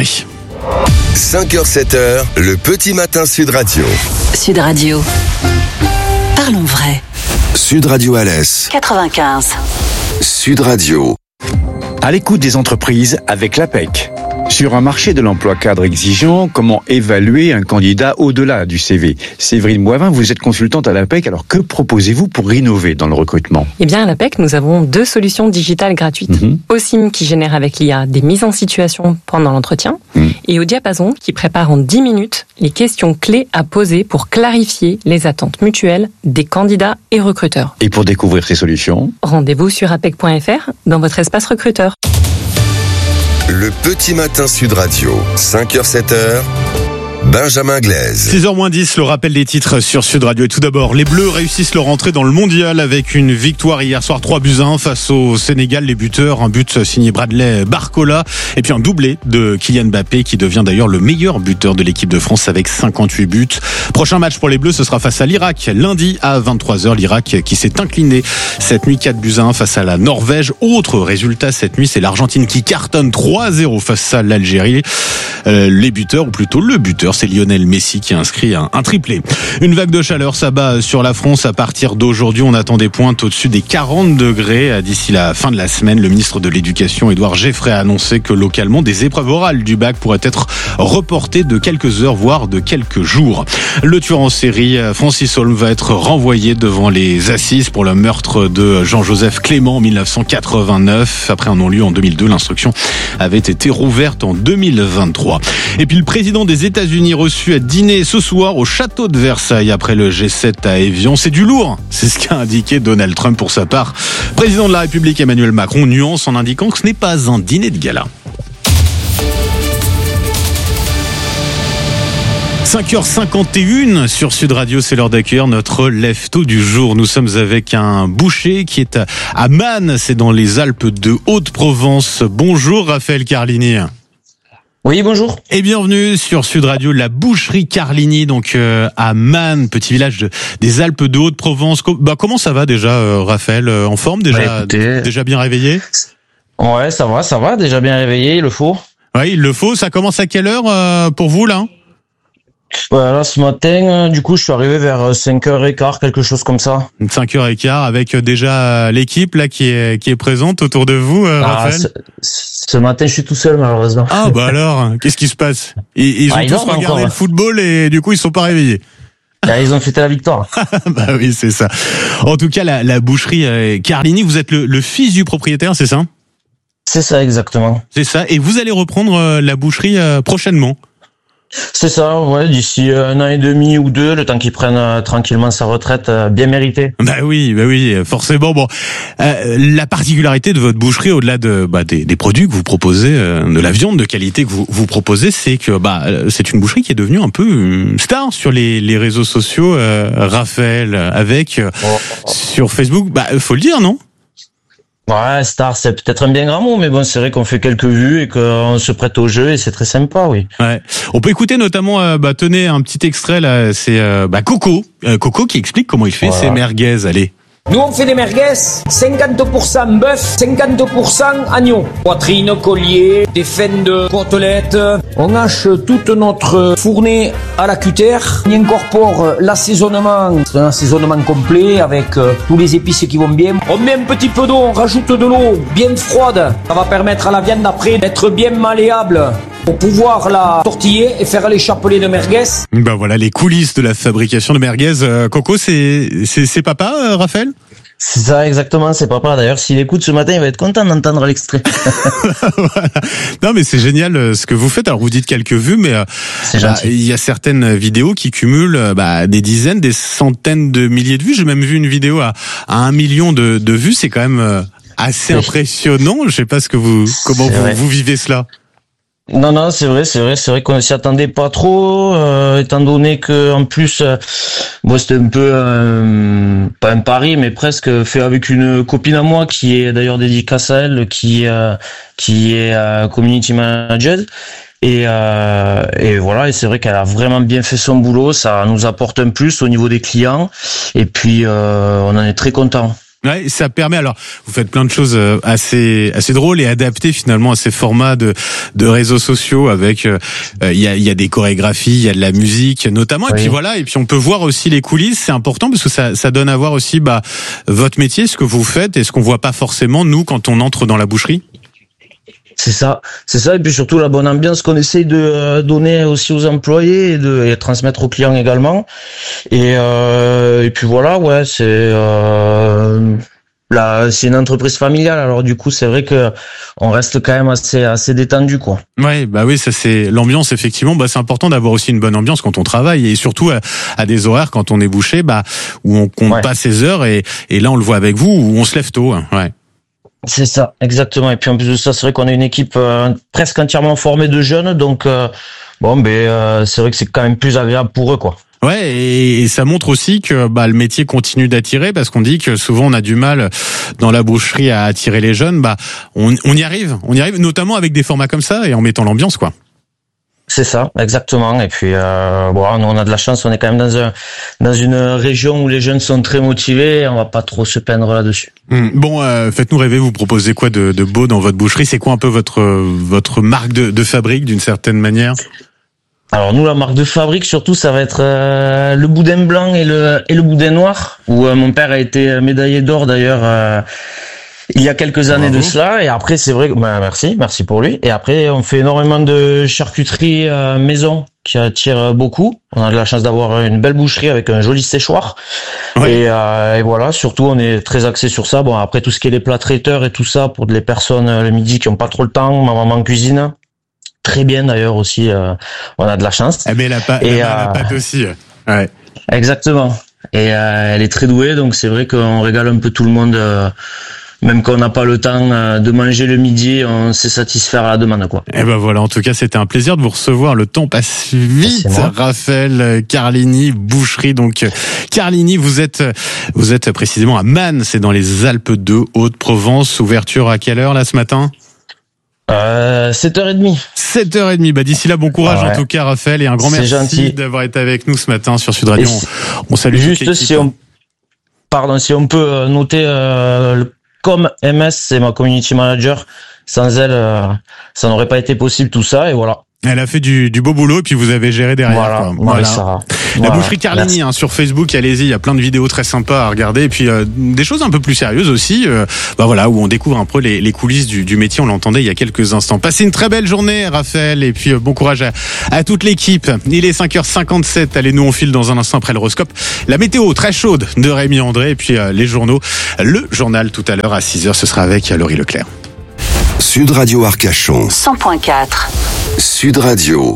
cinq heures sept heures, le petit matin Sud Radio. Sud Radio. Parlons vrai. Sud Radio Alès. quatre-vingt-quinze. Sud Radio. À l'écoute des entreprises avec l'A P E C. Sur un marché de l'emploi cadre exigeant, comment évaluer un candidat au-delà du C V? Séverine Boivin, vous êtes consultante à l'A P E C, alors que proposez-vous pour innover dans le recrutement? Eh bien, à l'A P E C, nous avons deux solutions digitales gratuites. Mm-hmm. OSIM qui génère avec l'I A des mises en situation pendant l'entretien, mm. et au Diapason qui prépare en dix minutes les questions clés à poser pour clarifier les attentes mutuelles des candidats et recruteurs. Et pour découvrir ces solutions, rendez-vous sur apec point f r dans votre espace recruteur. Le petit matin Sud Radio, cinq heures sept heures. Benjamin Glaise. six heures moins dix, le rappel des titres sur Sud Radio. Et tout d'abord, les Bleus réussissent leur entrée dans le mondial avec une victoire hier soir trois buts à un face au Sénégal. Les buteurs, un but signé Bradley Barcola et puis un doublé de Kylian Mbappé qui devient d'ailleurs le meilleur buteur de l'équipe de France avec cinquante-huit buts. Prochain match pour les Bleus, ce sera face à l'Irak lundi à vingt-trois heures. L'Irak qui s'est incliné cette nuit quatre buts à un face à la Norvège. Autre résultat cette nuit, c'est l'Argentine qui cartonne trois à zéro face à l'Algérie. Euh, les buteurs, ou plutôt le buteur, c'est Lionel Messi qui a inscrit un, un triplé. Une vague de chaleur s'abat sur la France à partir d'aujourd'hui. On attend des pointes au-dessus des quarante degrés d'ici la fin de la semaine. Le ministre de l'Éducation, Édouard Geoffray, a annoncé que localement, des épreuves orales du bac pourraient être reportées de quelques heures, voire de quelques jours. Le tueur en série, Francis Holm, va être renvoyé devant les assises pour le meurtre de Jean-Joseph Clément en dix-neuf cent quatre-vingt-neuf. Après un non-lieu en deux mille deux, l'instruction avait été rouverte en deux mille vingt-trois. Et puis le président des États-Unis reçu à dîner ce soir au château de Versailles après le G sept à Évian. C'est du lourd, c'est ce qu'a indiqué Donald Trump pour sa part. Président de la République Emmanuel Macron nuance en indiquant que ce n'est pas un dîner de gala. cinq heures cinquante et une sur Sud Radio, c'est l'heure d'accueillir notre lève-tôt du jour. Nous sommes avec un boucher qui est à Man, c'est dans les Alpes de Haute-Provence. Bonjour Raphaël Carlini. Oui, bonjour. Et bienvenue sur Sud Radio, la boucherie Carlini, donc euh, à Man, petit village de, des Alpes de Haute-Provence. Bah, comment ça va déjà, euh, Raphaël? En forme déjà, bah, écoutez, déjà bien réveillé? Ouais, ça va, ça va, déjà bien réveillé, il le faut. Oui, il le faut. Ça commence à quelle heure euh, pour vous là? Voilà, ce matin, du coup, je suis arrivé vers cinq heures quinze, quelque chose comme ça. cinq heures quinze, avec déjà l'équipe là qui est qui est présente autour de vous, euh, ah, Raphaël. Ce, ce matin, je suis tout seul, malheureusement. Ah bah alors, qu'est-ce qui se passe? Ils, ils ont ah, tous regardé encore, le football et du coup, ils sont pas réveillés. Ah, ils ont fêté la victoire. Bah oui, c'est ça. En tout cas, la, la boucherie euh, Carlini, vous êtes le, le fils du propriétaire, c'est ça? C'est ça, exactement. C'est ça. Et vous allez reprendre euh, la boucherie euh, prochainement? C'est ça, ouais, d'ici un an et demi ou deux, le temps qu'il prenne euh, tranquillement sa retraite, euh, bien méritée. Bah oui, bah oui, forcément. Bon, euh, la particularité de votre boucherie, au-delà de bah, des, des produits que vous proposez, euh, de la viande de qualité que vous, vous proposez, c'est que bah c'est une boucherie qui est devenue un peu une star sur les, les réseaux sociaux. Euh, Raphaël, avec euh, oh, oh. sur Facebook, bah faut le dire, non? Ouais, star, c'est peut-être un bien grand mot, mais bon, c'est vrai qu'on fait quelques vues et qu'on se prête au jeu et c'est très sympa, oui. Ouais. On peut écouter notamment, euh, bah, tenez, un petit extrait là, c'est euh, bah, Coco, euh, Coco qui explique comment il fait voilà. ses merguez, allez. Nous, on fait des merguez, cinquante pour cent bœuf, cinquante pour cent agneau. Poitrine, collier, des fends de côtelettes. On hache toute notre fournée à la cutter. On y incorpore l'assaisonnement. C'est un assaisonnement complet avec euh, tous les épices qui vont bien. On met un petit peu d'eau, on rajoute de l'eau bien froide. Ça va permettre à la viande après d'être bien malléable pour pouvoir la tortiller et faire les chapelets de merguez. Ben voilà les coulisses de la fabrication de merguez. Euh, Coco, c'est c'est c'est papa, euh, Raphaël? C'est ça, exactement, c'est papa. D'ailleurs, s'il écoute ce matin, il va être content d'entendre l'extrait. Voilà. Non, mais c'est génial ce que vous faites. Alors, vous dites quelques vues, mais il bah, y a certaines vidéos qui cumulent bah, des dizaines, des centaines de milliers de vues. J'ai même vu une vidéo à, à un million de, de vues. C'est quand même assez impressionnant. Je sais pas ce que vous, comment vous, vous vivez cela. Non, non, c'est vrai, c'est vrai, c'est vrai qu'on s'y attendait pas trop, euh, étant donné que en plus, euh, bon, c'était un peu euh, pas un pari, mais presque fait avec une copine à moi qui est d'ailleurs dédicace à elle, qui euh, qui est euh, community manager. Et, euh, et voilà, et c'est vrai qu'elle a vraiment bien fait son boulot, ça nous apporte un plus au niveau des clients, et puis euh, on en est très content. Ouais, ça permet, alors vous faites plein de choses assez assez drôles et adaptées finalement à ces formats de de réseaux sociaux avec il euh, y a il y a des chorégraphies, il y a de la musique notamment, et oui. puis voilà, et puis on peut voir aussi les coulisses, c'est important parce que ça ça donne à voir aussi bah votre métier, ce que vous faites et ce qu'on voit pas forcément nous quand on entre dans la boucherie. C'est ça, c'est ça, et puis surtout la bonne ambiance qu'on essaye de donner aussi aux employés et de et transmettre aux clients également. Et euh, et puis voilà, ouais, c'est euh, là, c'est une entreprise familiale, alors du coup c'est vrai que on reste quand même assez assez détendu, quoi. Ouais, bah oui, ça c'est l'ambiance effectivement. Bah c'est important d'avoir aussi une bonne ambiance quand on travaille et surtout à, à des horaires quand on est bouché, bah où on compte ouais. pas ses heures et et là on le voit avec vous où on se lève tôt, hein, ouais. C'est ça, exactement. Et puis en plus de ça, c'est vrai qu'on a une équipe euh, presque entièrement formée de jeunes, donc euh, bon, ben euh, c'est vrai que c'est quand même plus agréable pour eux, quoi. Ouais, et, et ça montre aussi que bah, le métier continue d'attirer, parce qu'on dit que souvent on a du mal dans la boucherie à attirer les jeunes. Bah, on, on y arrive, on y arrive, notamment avec des formats comme ça et en mettant l'ambiance, quoi. C'est ça, exactement. Et puis, euh, bon, nous on a de la chance, on est quand même dans un dans une région où les jeunes sont très motivés. Et on va pas trop se peindre là-dessus. Mmh. Bon, euh, faites-nous rêver. Vous proposez quoi de, de beau dans votre boucherie? C'est quoi un peu votre votre marque de, de fabrique d'une certaine manière? Alors nous, la marque de fabrique, surtout, ça va être euh, le boudin blanc et le et le boudin noir. Où euh, mon père a été médaillé d'or d'ailleurs. Euh, Il y a quelques années Bravo. de cela, et après c'est vrai que bah, merci, merci pour lui. Et après on fait énormément de charcuterie euh, maison qui attire beaucoup. On a de la chance d'avoir une belle boucherie avec un joli séchoir. Oui. Et, euh, et voilà, surtout on est très axé sur ça. Bon, après tout ce qui est les plats traiteurs et tout ça pour les personnes euh, le midi qui ont pas trop le temps, ma maman cuisine très bien d'ailleurs aussi. Euh, on a de la chance. Eh ben la, pa- et, la, euh, la pâte aussi. Ouais. Exactement. Et euh, elle est très douée, donc c'est vrai qu'on régale un peu tout le monde. Euh, Même quand on n'a pas le temps de manger le midi, on sait satisfaire à la demande, quoi. Et ben voilà, en tout cas, c'était un plaisir de vous recevoir. Le temps passe vite. Raphaël Carlini, boucherie. Donc, Carlini, vous êtes, vous êtes précisément à Man, c'est dans les Alpes de Haute-Provence. Ouverture à quelle heure, là, ce matin? Euh, sept heures trente. sept heures trente. Bah, d'ici là, bon courage, ouais. En tout cas, Raphaël, et un grand merci gentil. d'avoir été avec nous ce matin sur Sud Radio. On, on salue juste si on, pardon, si on peut noter, euh, le Comme M S, c'est ma community manager. Sans elle, euh, ça n'aurait pas été possible tout ça, et voilà. Elle a fait du, du beau boulot, et puis vous avez géré derrière. Voilà, quoi. voilà. Ça. La Voilà. boucherie Carlini, hein, sur Facebook, allez-y, il y a plein de vidéos très sympas à regarder, et puis euh, des choses un peu plus sérieuses aussi, euh, bah voilà, où on découvre un peu les, les coulisses du, du métier. On l'entendait il y a quelques instants. Passez une très belle journée, Raphaël, et puis euh, bon courage à, à toute l'équipe. Il est cinq heures cinquante-sept. Allez, nous on file dans un instant après l'horoscope. La météo très chaude de Rémi André, et puis euh, les journaux. Le journal tout à l'heure à six heures, ce sera avec Laurie Leclerc. Sud Radio Arcachon. cent point quatre. Sud Radio.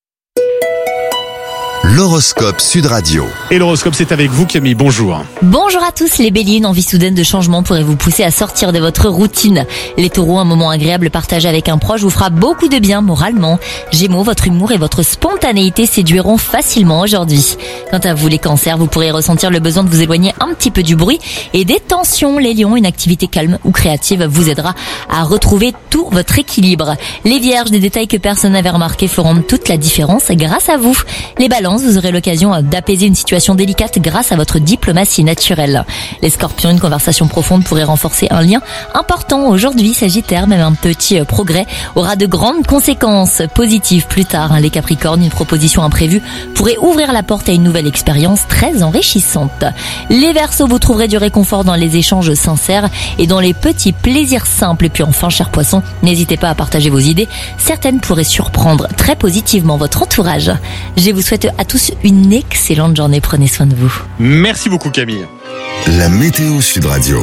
L'horoscope Sud Radio. Et l'horoscope, c'est avec vous, Camille. Bonjour. Bonjour à tous les béliers. Une envie soudaine de changement pourrait vous pousser à sortir de votre routine. Les taureaux, un moment agréable partagé avec un proche vous fera beaucoup de bien moralement. Gémeaux, votre humour et votre spontanéité séduiront facilement aujourd'hui. Quant à vous les cancers, vous pourrez ressentir le besoin de vous éloigner un petit peu du bruit et des tensions. Les lions, une activité calme ou créative vous aidera à retrouver tout votre équilibre. Les vierges, des détails que personne n'avait remarqués feront toute la différence grâce à vous. Les balances, vous aurez l'occasion d'apaiser une situation délicate grâce à votre diplomatie naturelle. Les scorpions, une conversation profonde pourrait renforcer un lien important. Aujourd'hui, Sagittaire, même un petit progrès aura de grandes conséquences positives plus tard. Les capricornes, une proposition imprévue pourrait ouvrir la porte à une nouvelle expérience très enrichissante. Les verseaux, vous trouverez du réconfort dans les échanges sincères et dans les petits plaisirs simples. Et puis enfin, chers poissons, n'hésitez pas à partager vos idées. Certaines pourraient surprendre très positivement votre entourage. Je vous souhaite à tous une excellente journée. Prenez soin de vous. Merci beaucoup, Camille. La météo Sud Radio.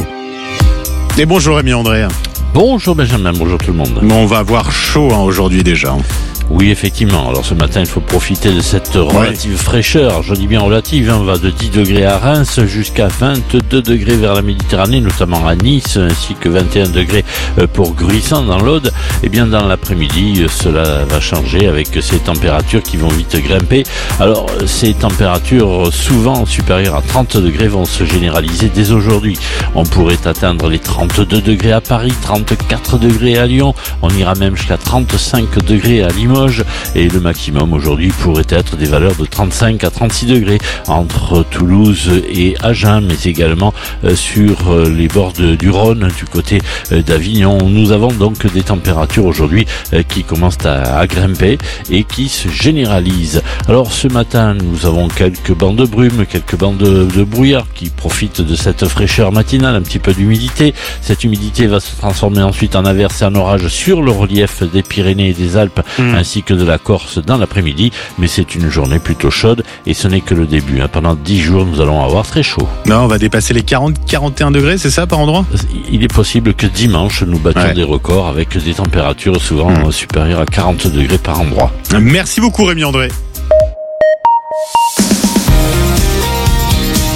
Et bonjour, Rémi André. Bonjour Benjamin, bonjour tout le monde. Bon, on va avoir chaud hein, aujourd'hui déjà. Oui, effectivement. Alors ce matin, il faut profiter de cette relative ouais. fraîcheur. Je dis bien relative, hein. On va de dix degrés à Reims jusqu'à vingt-deux degrés vers la Méditerranée, notamment à Nice, ainsi que vingt et un degrés pour Gruissan dans l'Aude. Et bien dans l'après-midi, cela va changer avec ces températures qui vont vite grimper. Alors ces températures souvent supérieures à trente degrés vont se généraliser dès aujourd'hui. On pourrait atteindre les trente-deux degrés à Paris, trente-quatre degrés à Lyon. On ira même jusqu'à trente-cinq degrés à Limoges. Et le maximum aujourd'hui pourrait être des valeurs de trente-cinq à trente-six degrés entre Toulouse et Agen, mais également sur les bords de, du Rhône, du côté d'Avignon. Nous avons donc des températures aujourd'hui qui commencent à, à grimper et qui se généralisent. Alors ce matin, nous avons quelques bancs de brume, quelques bancs de, de brouillard qui profitent de cette fraîcheur matinale, un petit peu d'humidité. Cette humidité va se transformer ensuite en averse et en orage sur le relief des Pyrénées et des Alpes, mmh. ainsi que de la Corse dans l'après-midi, mais c'est une journée plutôt chaude et ce n'est que le début. Hein. Pendant dix jours, nous allons avoir très chaud. Non, on va dépasser les quarante à quarante et un degrés, c'est ça par endroit ? Il est possible que dimanche, nous battions ouais. des records avec des températures souvent mmh. supérieures à quarante degrés par endroit. Merci beaucoup Rémi André.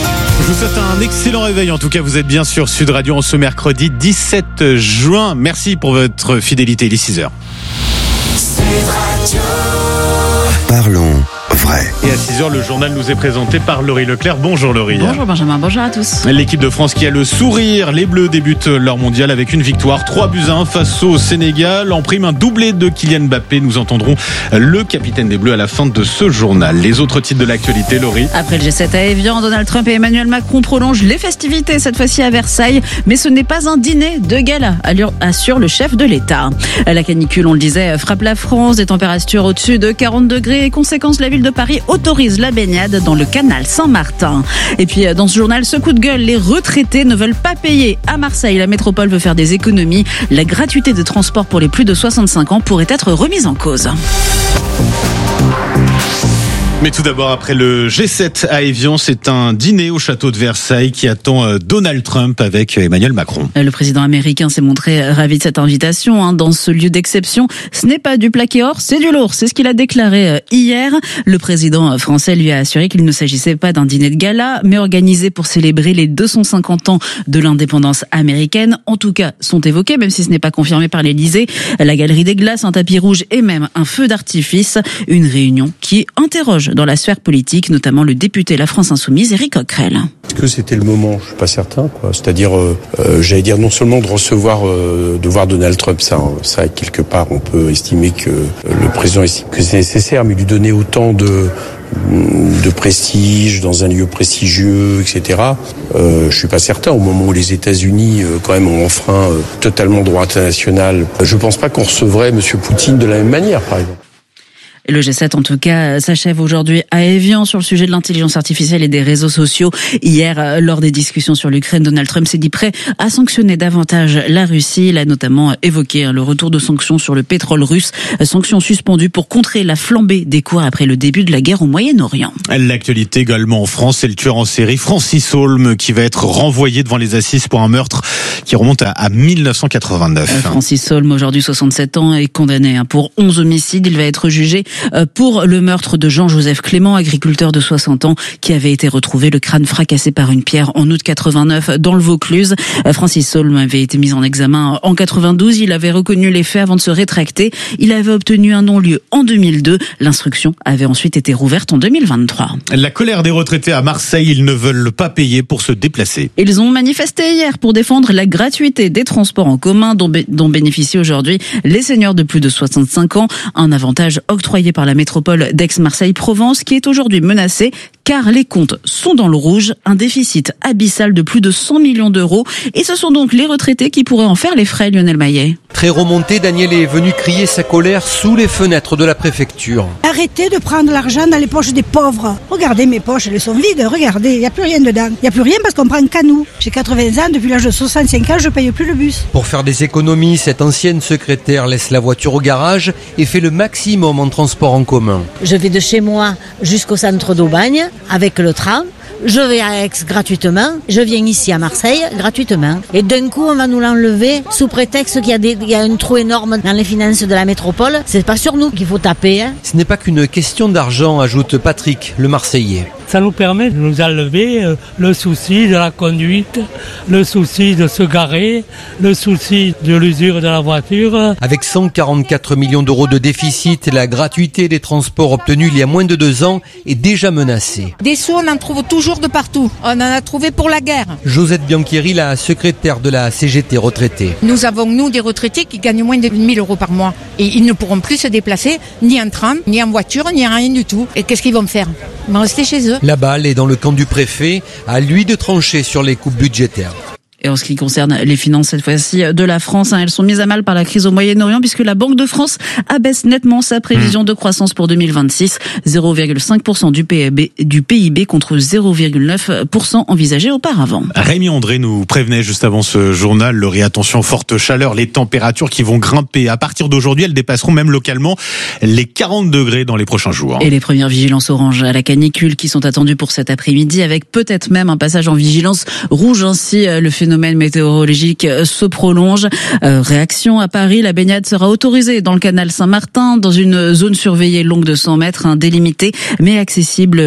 Je vous souhaite un excellent réveil. En tout cas, vous êtes bien sur Sud Radio en ce mercredi dix-sept juin. Merci pour votre fidélité. Il est six heures. Sud Radio. Parlons vrai. Et à six heures, le journal nous est présenté par Laurie Leclerc. Bonjour Laurie. Bonjour Benjamin, bonjour à tous. L'équipe de France qui a le sourire. Les Bleus débutent leur mondial avec une victoire trois buts à un face au Sénégal. En prime, un doublé de Kylian Mbappé. Nous entendrons le capitaine des Bleus à la fin de ce journal. Les autres titres de l'actualité, Laurie. Après le G sept à Évian, Donald Trump et Emmanuel Macron prolongent les festivités, cette fois-ci à Versailles. Mais ce n'est pas un dîner de gala, assure le chef de l'État. La canicule, on le disait, frappe la France. Des températures au-dessus de quarante degrés. Conséquence, la ville de Paris autorise la baignade dans le canal Saint-Martin. Et puis, dans ce journal, ce coup de gueule, les retraités ne veulent pas payer. À Marseille, la métropole veut faire des économies. La gratuité des transports pour les plus de soixante-cinq ans pourrait être remise en cause. Mais tout d'abord, après le G sept à Évian, c'est un dîner au château de Versailles qui attend Donald Trump avec Emmanuel Macron. Le président américain s'est montré ravi de cette invitation hein, dans ce lieu d'exception. Ce n'est pas du plaqué or, c'est du lourd. C'est ce qu'il a déclaré hier. Le président français lui a assuré qu'il ne s'agissait pas d'un dîner de gala, mais organisé pour célébrer les deux cent cinquante ans de l'indépendance américaine. En tout cas, sont évoqués, même si ce n'est pas confirmé par l'Élysée, la galerie des glaces, un tapis rouge et même un feu d'artifice. Une réunion qui interroge dans la sphère politique, notamment le député La France Insoumise, Éric Coquerel. Est-ce que c'était le moment ? Je suis pas certain, quoi. C'est-à-dire, euh, euh, j'allais dire non seulement de recevoir, euh, de voir Donald Trump, ça, ça quelque part, on peut estimer que euh, le président estime que c'est nécessaire, mais lui donner autant de de prestige dans un lieu prestigieux, et cetera. Euh, je suis pas certain. Au moment où les États-Unis, euh, quand même, ont enfreint euh, totalement le droit international, je pense pas qu'on recevrait Monsieur Poutine de la même manière, par exemple. Le G sept, en tout cas, s'achève aujourd'hui à Évian sur le sujet de l'intelligence artificielle et des réseaux sociaux. Hier, lors des discussions sur l'Ukraine, Donald Trump s'est dit prêt à sanctionner davantage la Russie. Il a notamment évoqué le retour de sanctions sur le pétrole russe, sanctions suspendues pour contrer la flambée des cours après le début de la guerre au Moyen-Orient. L'actualité également en France, c'est le tueur en série Francis Holm qui va être renvoyé devant les assises pour un meurtre qui remonte à, à mille neuf cent quatre-vingt-neuf. Francis Holm, aujourd'hui soixante-sept ans, est condamné pour onze homicides. Il va être jugé pour le meurtre de Jean-Joseph Clément, agriculteur de soixante ans, qui avait été retrouvé le crâne fracassé par une pierre en août quatre-vingt-neuf dans le Vaucluse. Francis Holm avait été mis en examen en quatre-vingt-douze. Il avait reconnu les faits avant de se rétracter. Il avait obtenu un non-lieu en deux mille deux. L'instruction avait ensuite été rouverte en deux mille vingt-trois. La colère des retraités à Marseille, ils ne veulent pas payer pour se déplacer. Ils ont manifesté hier pour défendre la gratuité des transports en commun dont, bé- dont bénéficient aujourd'hui les seniors de plus de soixante-cinq ans. Un avantage octroyé par la métropole d'Aix-Marseille-Provence qui est aujourd'hui menacée car les comptes sont dans le rouge, un déficit abyssal de plus de cent millions d'euros et ce sont donc les retraités qui pourraient en faire les frais, Lionel Maillet. Très remonté, Daniel est venu crier sa colère sous les fenêtres de la préfecture. Arrêtez de prendre l'argent dans les poches des pauvres. Regardez mes poches, elles sont vides, regardez, il n'y a plus rien dedans. Il n'y a plus rien parce qu'on prend qu'à nous. J'ai quatre-vingts ans, depuis l'âge de soixante-cinq ans, je ne paye plus le bus. Pour faire des économies, cette ancienne secrétaire laisse la voiture au garage et fait le maximum en transport en commun. Je vais de chez moi jusqu'au centre d'Aubagne avec le tram. Je vais à Aix gratuitement, je viens ici à Marseille gratuitement. Et d'un coup, on va nous l'enlever sous prétexte qu'il y a, des, il y a un trou énorme dans les finances de la métropole. C'est pas sur nous qu'il faut taper. Hein. Ce n'est pas qu'une question d'argent, ajoute Patrick, le Marseillais. Ça nous permet de nous enlever euh, le souci de la conduite, le souci de se garer, le souci de l'usure de la voiture. Avec cent quarante-quatre millions d'euros de déficit, la gratuité des transports obtenus il y a moins de deux ans est déjà menacée. Des sous, on en trouve toujours de partout. On en a trouvé pour la guerre. Josette Bianchieri, la secrétaire de la C G T retraitée. Nous avons, nous, des retraités qui gagnent moins de mille euros par mois. Et ils ne pourront plus se déplacer, ni en tram, ni en voiture, ni en rien du tout. Et qu'est-ce qu'ils vont faire ? Ils vont rester chez eux. La balle est dans le camp du préfet, à lui de trancher sur les coupes budgétaires. Et en ce qui concerne les finances, cette fois-ci, de la France, hein, elles sont mises à mal par la crise au Moyen-Orient puisque la Banque de France abaisse nettement sa prévision de croissance pour deux mille vingt-six. zéro virgule cinq pour cent du P I B, du P I B contre zéro virgule neuf pour cent envisagé auparavant. Rémi André nous prévenait juste avant ce journal, le ré, attention, forte chaleur, les températures qui vont grimper. À partir d'aujourd'hui, elles dépasseront même localement les quarante degrés dans les prochains jours. Et les premières vigilances orange à la canicule qui sont attendues pour cet après-midi avec peut-être même un passage en vigilance rouge ainsi le phénomène Le phénomène météorologique se prolonge. Euh, réaction à Paris, la baignade sera autorisée dans le canal Saint-Martin, dans une zone surveillée longue de cent mètres, hein, délimitée, mais accessible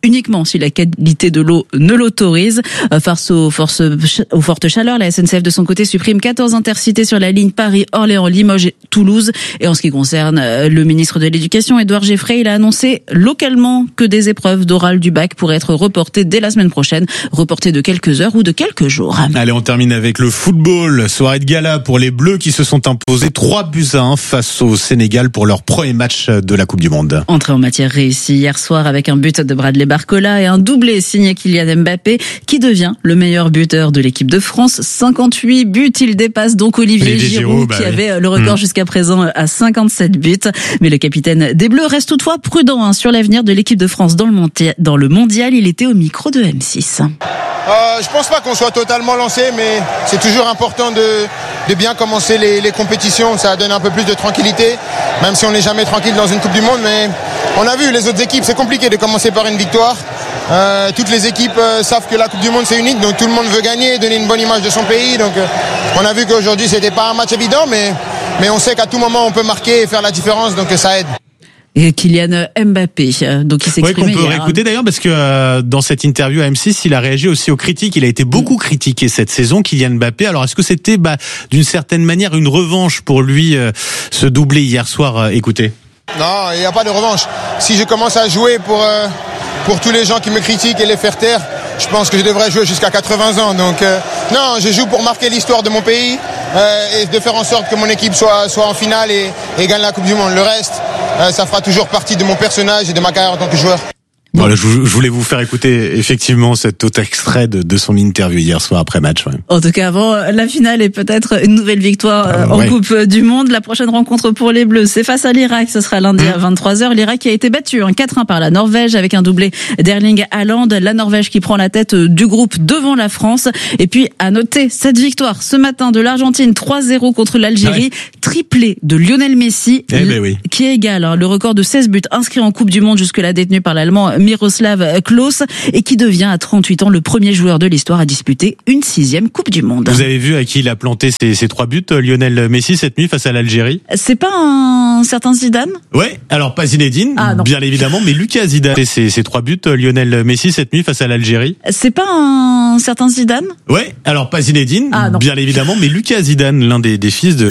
uniquement si la qualité de l'eau ne l'autorise. Face aux, forces, aux fortes chaleurs, la S N C F de son côté supprime quatorze intercités sur la ligne Paris, Orléans, Limoges et Toulouse. Et en ce qui concerne le ministre de l'Éducation, Édouard Geffray, il a annoncé localement que des épreuves d'oral du bac pourraient être reportées dès la semaine prochaine, reportées de quelques heures ou de quelques jours. Allez, on termine avec le football. Soirée de gala pour les Bleus qui se sont imposés trois buts à un face au Sénégal pour leur premier match de la Coupe du Monde. Entrée en matière réussie hier soir avec un but de Bradley Barcola et un doublé signé Kylian Mbappé qui devient le meilleur buteur de l'équipe de France. cinquante-huit buts, il dépasse donc Olivier, Olivier Giroud, Giroud bah qui oui. avait le record mmh. jusqu'à présent à cinquante-sept buts. Mais le capitaine des Bleus reste toutefois prudent hein, sur l'avenir de l'équipe de France dans le, mondial, dans le mondial. Il était au micro de M six. Euh, je pense pas qu'on soit totalement lancé, mais c'est toujours important de, de bien commencer les, les compétitions. Ça donne un peu plus de tranquillité, même si on n'est jamais tranquille dans une Coupe du Monde. Mais on a vu les autres équipes, c'est compliqué de commencer par une victoire. Euh, toutes les équipes euh, savent que la Coupe du Monde c'est unique, donc tout le monde veut gagner, donner une bonne image de son pays. Donc euh, on a vu qu'aujourd'hui c'était pas un match évident, mais, mais on sait qu'à tout moment on peut marquer et faire la différence, donc ça aide. Et Kylian Mbappé, donc il s'est exprimé. Oui, qu'on peut hier. réécouter d'ailleurs parce que euh, dans cette interview à M six, il a réagi aussi aux critiques. Il a été beaucoup critiqué cette saison, Kylian Mbappé. Alors est-ce que c'était bah, d'une certaine manière une revanche pour lui, euh, ce doublé hier soir euh, Écoutez. Non, il n'y a pas de revanche. Si je commence à jouer pour euh, pour tous les gens qui me critiquent et les faire taire, je pense que je devrais jouer jusqu'à quatre-vingts ans. Donc euh, non, je joue pour marquer l'histoire de mon pays euh, et de faire en sorte que mon équipe soit soit en finale et, et gagne la Coupe du Monde. Le reste, euh, ça fera toujours partie de mon personnage et de ma carrière en tant que joueur. Voilà, je, je voulais vous faire écouter effectivement cet autre extrait de, de son interview hier soir après match. Ouais. En tout cas, avant la finale et peut-être une nouvelle victoire euh, en ouais. Coupe du Monde. La prochaine rencontre pour les Bleus, c'est face à l'Irak. Ce sera lundi mmh. à vingt-trois heures. L'Irak qui a été battu un quatre un par la Norvège avec un doublé d'Erling Haaland. La Norvège qui prend la tête du groupe devant la France. Et puis, à noter cette victoire ce matin de l'Argentine trois zéro contre l'Algérie. Ouais. Triplé de Lionel Messi, eh ben oui. qui égale hein, le record de seize buts inscrits en Coupe du Monde jusque-là détenu par l'Allemand Miroslav Klose et qui devient à trente-huit ans le premier joueur de l'histoire à disputer une sixième Coupe du Monde. Vous avez vu à qui il a planté ses, ses trois buts, Lionel Messi, cette nuit face à l'Algérie? C'est pas un certain Zidane? Ouais, alors pas Zinedine, ah, bien évidemment, mais Lucas Zidane. Ses, ses trois buts, Lionel Messi, cette nuit face à l'Algérie. C'est pas un certain Zidane? Ouais, alors pas Zinedine, ah, bien évidemment, mais Lucas Zidane, l'un des, des fils de